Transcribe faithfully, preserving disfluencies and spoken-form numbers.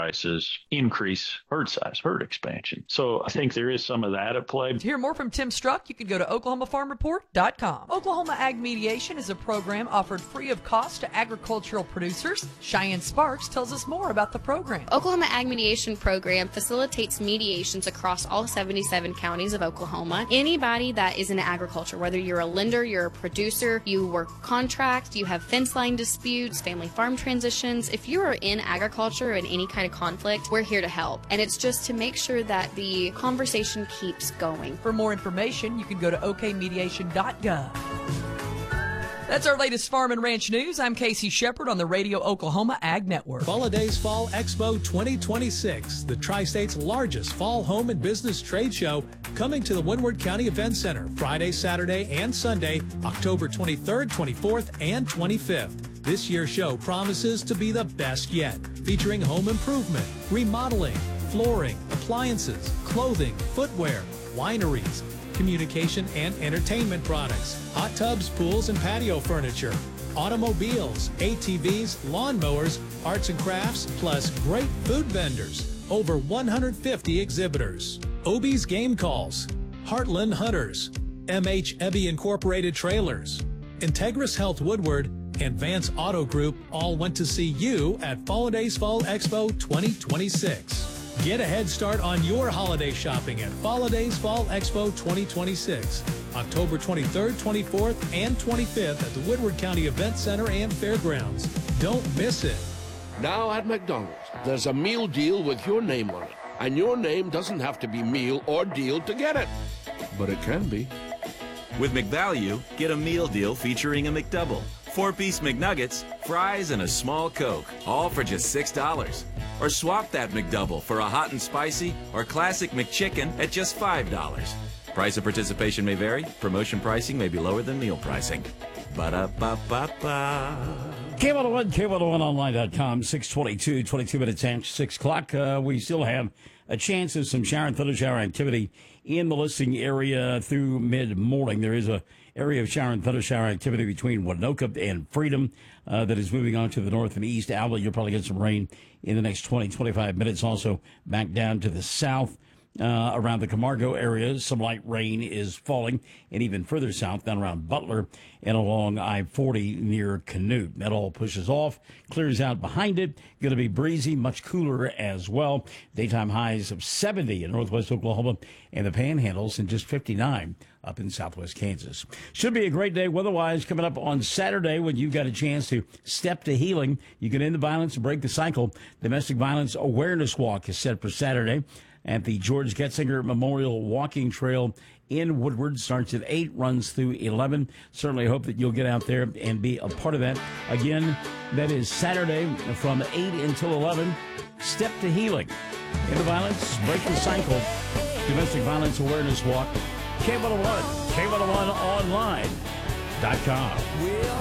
prices increase herd size, herd expansion. So I think there is some of that at play. To hear more from Tim Struck, you can go to oklahoma farm report dot com. Oklahoma Ag Mediation is a program offered free of cost to agricultural producers. Cheyenne Sparks tells us more about the program. Oklahoma Ag Mediation Program facilitates mediations across all seventy-seven counties of Oklahoma. Anybody that is in agriculture, whether you're a lender, you're a producer, you work contract, you have fence line disputes, family farm transitions, if you are in agriculture in any kind of conflict, we're here to help. And it's just to make sure that the conversation keeps going. For more information, you can go to o k mediation dot gov. That's our latest farm and ranch news. I'm Casey Shepard on the Radio Oklahoma Ag Network. Holidays Fall Expo twenty twenty-six, the Tri-State's largest fall home and business trade show, coming to the Windward County Event Center Friday, Saturday, and Sunday, October twenty-third, twenty-fourth, and twenty-fifth. This year's show promises to be the best yet, featuring home improvement, remodeling, flooring, appliances, clothing, footwear, wineries, communication and entertainment products, hot tubs, pools, and patio furniture, automobiles, A T Vs, lawnmowers, arts and crafts, plus great food vendors. Over one hundred fifty exhibitors. Obie's Game Calls, Heartland Hunters, M H Ebby Incorporated Trailers, Integris Health Woodward, and Vance Auto Group all went to see you at Holidays Fall Expo twenty twenty-six. Get a head start on your holiday shopping at Holidays Fall Expo twenty twenty-six, October twenty-third, twenty-fourth, and twenty-fifth at the Woodward County Event Center and Fairgrounds. Don't miss it. Now at McDonald's, there's a meal deal with your name on it. And your name doesn't have to be meal or deal to get it. But it can be. With McValue, get a meal deal featuring a McDouble, four-piece McNuggets, fries, and a small Coke, all for just six dollars. Or swap that McDouble for a hot and spicy or classic McChicken at just five dollars. Price of participation may vary. Promotion pricing may be lower than meal pricing. Ba-da-ba-ba-ba. K one oh one, K one oh one online dot com, six twenty-two, twenty-two minutes after six o'clock. Uh, we still have a chance of some shower and thunder shower activity in the listing area through mid-morning. There is a area of shower and thunder shower activity between Winoka and Freedom uh, that is moving on to the north and east. Outlet, you'll probably get some rain in the next twenty, twenty-five minutes. Also back down to the south. Uh, around the Camargo area, some light rain is falling, and even further south, down around Butler and along I forty near Canute. That all pushes off, clears out behind it. Going to be breezy, much cooler as well. Daytime highs of seventy in northwest Oklahoma, and the Panhandles in just fifty-nine up in southwest Kansas. Should be a great day weather-wise coming up on Saturday when you've got a chance to step to healing. You can end the violence and break the cycle. Domestic Violence Awareness Walk is set for Saturday at the George Getzinger Memorial Walking Trail in Woodward. Starts at eight, runs through eleven. Certainly hope that you'll get out there and be a part of that. Again, that is Saturday from eight until eleven. Step to healing. End the violence, break the cycle. Domestic Violence Awareness Walk. K one oh one, K one oh one online dot com.